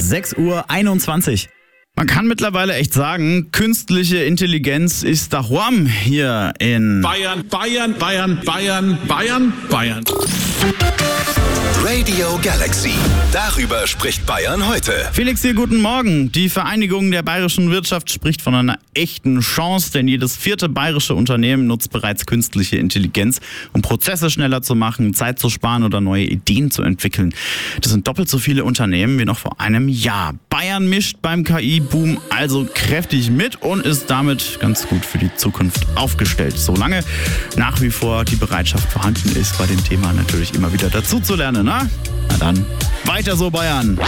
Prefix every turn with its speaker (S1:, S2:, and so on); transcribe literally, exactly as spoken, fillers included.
S1: sechs Uhr einundzwanzig. Man kann mittlerweile echt sagen, künstliche Intelligenz ist daheim hier in
S2: Bayern, Bayern, Bayern, Bayern, Bayern, Bayern.
S3: Radio Galaxy. Darüber spricht Bayern heute.
S1: Felix hier, guten Morgen. Die Vereinigung der bayerischen Wirtschaft spricht von einer echten Chance, denn jedes vierte bayerische Unternehmen nutzt bereits künstliche Intelligenz, um Prozesse schneller zu machen, Zeit zu sparen oder neue Ideen zu entwickeln. Das sind doppelt so viele Unternehmen wie noch vor einem Jahr. Bayern mischt beim K I-Boom also kräftig mit und ist damit ganz gut für die Zukunft aufgestellt. Solange nach wie vor die Bereitschaft vorhanden ist, bei dem Thema natürlich immer wieder dazu zu lernen. Na, na dann, weiter so Bayern.